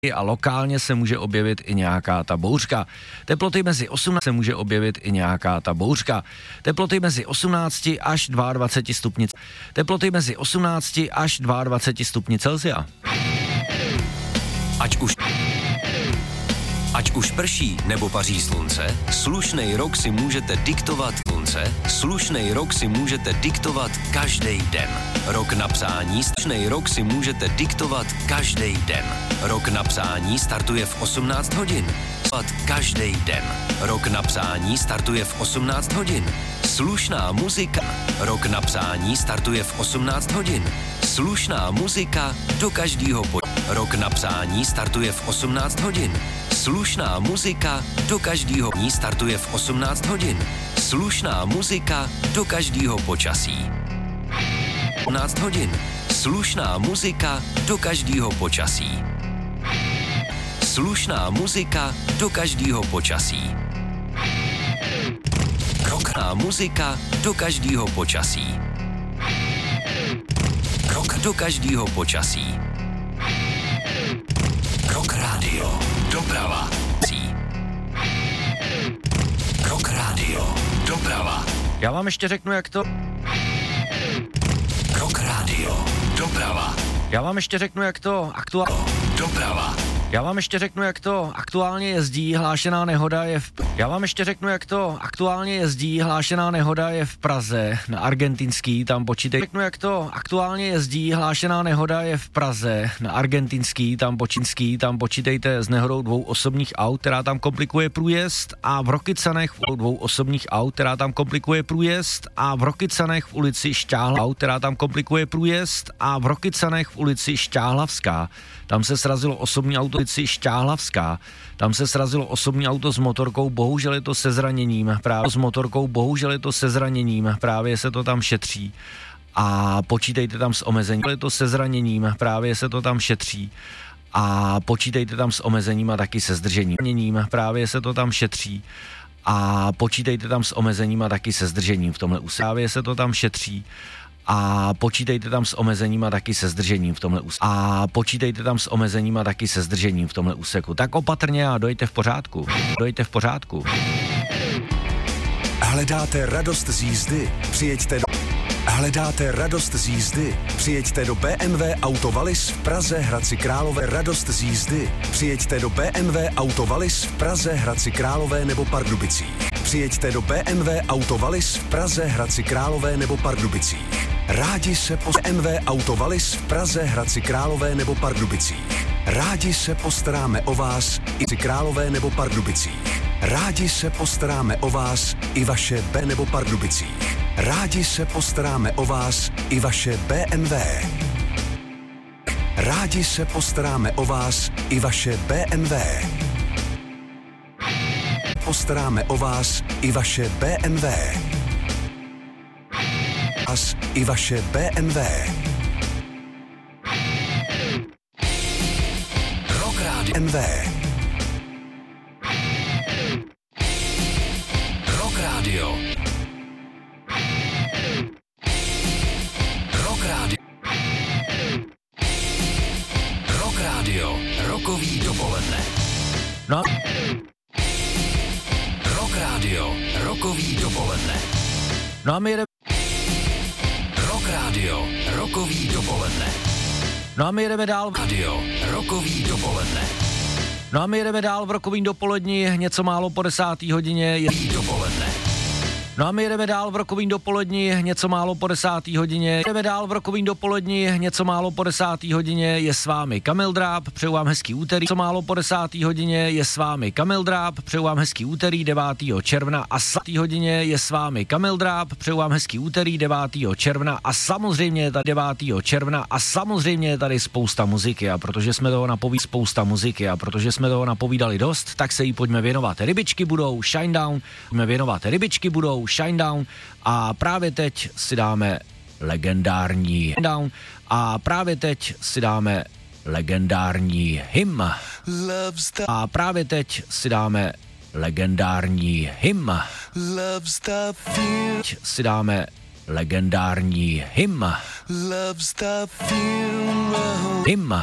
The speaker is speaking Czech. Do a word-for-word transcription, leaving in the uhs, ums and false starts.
a lokálně se může objevit i nějaká ta bouřka. Teploty mezi osmnácti se může objevit i nějaká ta bouřka. Teploty mezi osmnácti až dvaceti dvěma stupni. Teploty mezi osmnácti až dvaceti dvěma stupni Celsia. Ať už Ať už prší nebo paří slunce, slušnej rok si můžete diktovat slunce, slušnej rok si můžete diktovat každý den. Rok na psání, slušnej rok si můžete diktovat každý den. Rok na psání startuje v osmnáct hodin. Každý den. Rok na psání startuje v osmnáct hodin. Slušná muzika. Rok na psání startuje v osmnáct hodin. Slušná muzika do každého po... Rok na psání startuje v osmnáct hodin. Slušná muzika do každého dní startuje v osmnáct hodin. Slušná muzika do každého počasí. osmnáct hodin. Slušná muzika do každého počasí. Slušná muzika do každého počasí. Rockná muzika do každého počasí. Rock do každého počasí. Rock Radio. Doprava. Rock Radio. Doprava. Já vám ještě řeknu, jak to... Rock Radio. Doprava. Já vám ještě řeknu, jak to aktuálně... Doprava. Já vám ještě řeknu, jak to aktuálně jezdí, hlášená nehoda je v... Já vám ještě řeknu, jak to aktuálně jezdí, hlášená nehoda je v Praze, na Argentinský, tam počítej. Řeknu, jak to aktuálně jezdí, hlášená nehoda je v Praze, na Argentinský, tam počínský, tam počítejte s nehodou dvou osobních aut, která tam komplikuje průjezd, a v Rokycanech dvou osobních aut, která tam komplikuje průjezd, a v Rokycanech v ulici Šťáhla, aut, která tam komplikuje průjezd, a v Rokycanech v ulici Šťáhlavská. Tam se srazilo osobní auto ulici Šťáhlavská. Tam se srazilo osobní auto s motorkou, bohužel je to se zraněním. Právě s motorkou, bohužel je to se zraněním. Právě se to tam šetří. A počítejte tam s omezením. Je to se zraněním. Právě se to tam šetří. A počítejte tam s omezením a taky se zdržením. Právě se to tam šetří. A počítejte tam s omezením a taky se zdržením v tomhle úseku. Právě se to tam šetří. A počítejte tam s omezením a taky se zdržením v tomhle úseku. A počítejte tam s omezením a taky se zdržením v tomhle úseku. Tak opatrně a dojďte v pořádku. Dojďte v pořádku. Hledáte radost z jízdy? Přijeďte do... Hledáte radost z jízdy? Přijeďte do bé em vé Auto Wallis v Praze, Hradci Králové. Radost z jízdy? Přijeďte do bé em vé Auto Wallis v Praze, Hradci Králové nebo Pardubicích. Přijeďte do bé em vé Auto Wallis v Praze, Hradci Králové nebo Pardubicích. Rádi se po bé em vé Auto Wallis v Praze, Hradci Králové nebo Pardubicích. Rádi se postaráme o vás i Hradci Králové nebo Pardubicích. Rádi se postaráme o vás i vaše B nebo Pardubicích. Rádi se postaráme o vás i vaše bé em vé. Rádi se postaráme o vás i vaše bé em vé. Postaráme o vás i vaše bé em vé. Vás i vaše bé em vé. Rock Radio. em vé. Rock Radio. Rock Radio. Rock Radio. Rokový dopoledne. No. Rock Radio. Rokový dopoledne. No a my jedeme... Rock Radio. Rokový dopoledne. No a my jedeme dál... Radio. Rokový dopoledne. No a my jedeme dál v rokovým dopoledni, něco málo po desátý hodině. Je... Dopoledne. No a my jedeme dál v rokovým dopoledni, něco málo po desátý hodině. Jedeme dál v rokovým dopoledni, něco málo po desátý hodině. Je s vámi Kamil Dráb, přeju vám hezký úterý. Co málo po desátý hodině je s vámi Kamil Dráb, přeju vám hezký úterý devátého června a desátý hodině je s vámi Kamil Dráb, přeju vám hezký úterý devátého června a samozřejmě je tady devátého června a samozřejmě je tady spousta muziky, a protože jsme toho napovídali spousta muziky a protože jsme toho napovídali dost, tak se jí pojďme věnovat. Rybičky budou, Shinedown, pojďme věnovat. Rybičky budou, Shinedown, a právě teď si dáme legendární Down a právě teď si dáme legendární hymn. A právě teď si dáme legendární hymn. Si dáme legendární hymn. Hymn.